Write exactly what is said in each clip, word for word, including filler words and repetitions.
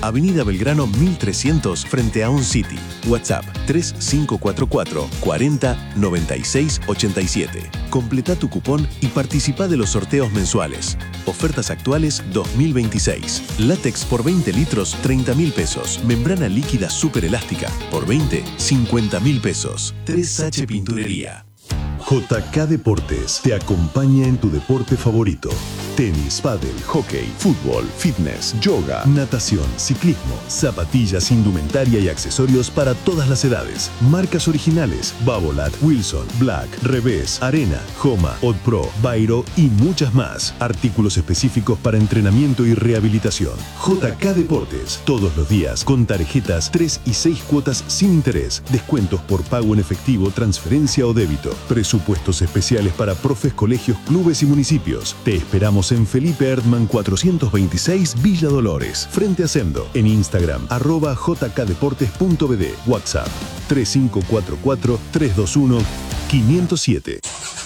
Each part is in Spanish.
Avenida Belgrano mil trescientos frente a On City. WhatsApp tres cinco cuatro cuatro, cuarenta, noventa y seis, ochenta y siete. Completa tu cupón y participa de los sorteos mensuales. Ofertas actuales dos mil veintiséis. Látex por veinte litros, treinta mil pesos. Membrana líquida super elástica por veinte, cincuenta mil pesos. tres H Pinturería. J K Deportes te acompaña en tu deporte favorito. Tenis, pádel, hockey, fútbol, fitness, yoga, natación, ciclismo, zapatillas, indumentaria y accesorios para todas las edades. Marcas originales: Babolat, Wilson, Black, Revés, Arena, Homa, Odpro, Bairo y muchas más. Artículos específicos para entrenamiento y rehabilitación. J K Deportes, todos los días con tarjetas tres y seis cuotas sin interés. Descuentos por pago en efectivo, transferencia o débito. Presupuestos especiales para profes, colegios, clubes y municipios. Te esperamos en Felipe Erdmann cuatrocientos veintiséis, Villa Dolores, frente a Sendo. En Instagram, arroba jkdeportes.bd. WhatsApp tres cinco cuatro cuatro, tres dos uno, cinco cero siete.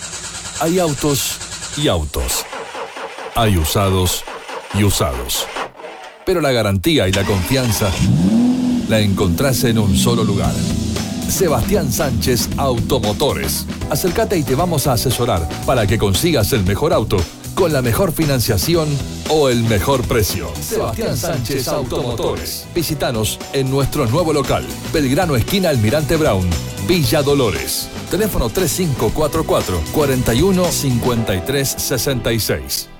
Hay autos y autos. Hay usados y usados. Pero la garantía y la confianza la encontrás en un solo lugar. Sebastián Sánchez Automotores. Acércate y te vamos a asesorar para que consigas el mejor auto con la mejor financiación o el mejor precio. Sebastián Sánchez Automotores. Visítanos en nuestro nuevo local, Belgrano esquina Almirante Brown, Villa Dolores. Teléfono tres cinco cuatro cuatro, cuatro uno, cinco tres seis seis.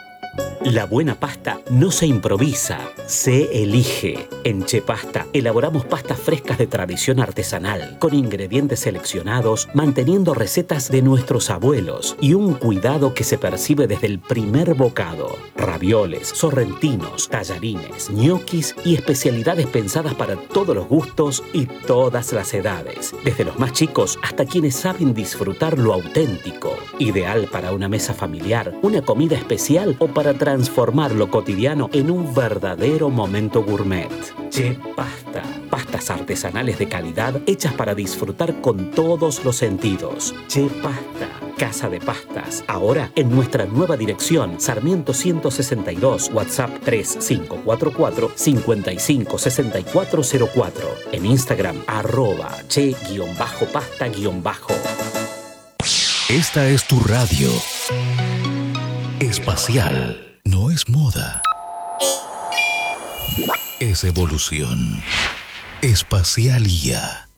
La buena pasta no se improvisa, se elige. En Chepasta elaboramos pastas frescas de tradición artesanal, con ingredientes seleccionados, manteniendo recetas de nuestros abuelos y un cuidado que se percibe desde el primer bocado. Ravioles, sorrentinos, tallarines, ñoquis y especialidades pensadas para todos los gustos y todas las edades, desde los más chicos hasta quienes saben disfrutar lo auténtico. Ideal para una mesa familiar, una comida especial o para transformar lo cotidiano en un verdadero momento gourmet. Chepasta, pastas artesanales de calidad hechas para disfrutar con todos los sentidos. Chepasta, casa de pastas, ahora en nuestra nueva dirección, Sarmiento ciento sesenta y dos, WhatsApp tres cinco cuatro cuatro, cinco cinco seis cuatro cero cuatro, en Instagram arroba che-pasta-. Esta es tu radio. Espacial. No es moda. Es evolución. Espacialía.